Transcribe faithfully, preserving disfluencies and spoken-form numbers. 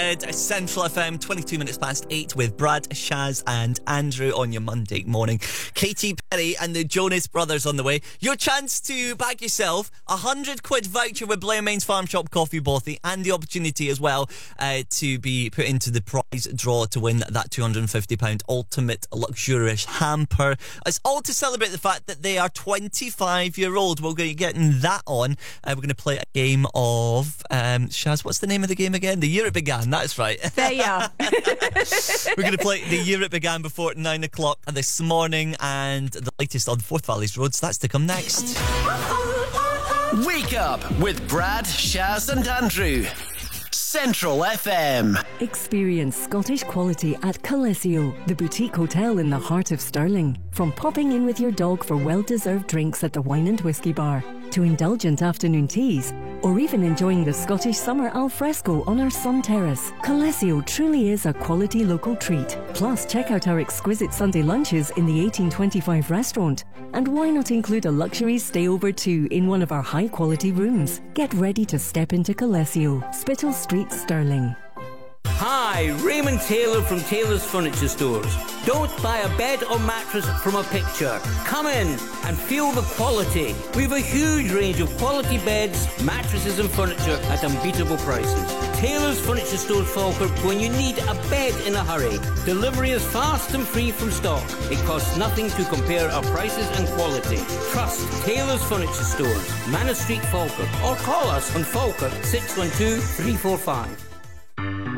Red, Central F M, twenty-two minutes past eight with Brad, Shaz and Andrew on your Monday morning. Katy Perry and the Jonas Brothers on the way. Your chance to back yourself a hundred quid voucher with Blair Main's Farm Shop Coffee Bothy, and the opportunity as well uh, to be put into the prize draw to win that two hundred fifty pounds ultimate luxurious hamper. It's all to celebrate the fact that they are twenty-five year old. We're going to get that on. Uh, we're going to play a game of um, Shaz, what's the name of the game again? The Year It Began, that's right. There you are. We're going to play The Year It Began before nine o'clock this morning, and the latest on Forth Valleys Roads, that's to come next. Wake up with Brad, Shaz and Andrew. Central F M. Experience Scottish quality at Coalesceo, the boutique hotel in the heart of Stirling. From popping in with your dog for well-deserved drinks at the Wine and Whiskey Bar, to indulgent afternoon teas, or even enjoying the Scottish summer al fresco on our sun terrace, Coalesceo truly is a quality local treat. Plus, check out our exquisite Sunday lunches in the eighteen twenty-five restaurant. And why not include a luxury stayover too in one of our high-quality rooms? Get ready to step into Coalesceo, Spittal Street, Stirling. Hi, Raymond Taylor from Taylor's Furniture Stores. Don't buy a bed or mattress from a picture. Come in and feel the quality. We have a huge range of quality beds, mattresses and furniture at unbeatable prices. Taylor's Furniture Stores, Falkirk, when you need a bed in a hurry. Delivery is fast and free from stock. It costs nothing to compare our prices and quality. Trust Taylor's Furniture Stores, Manor Street, Falkirk, or call us on Falkirk six one two, three four five.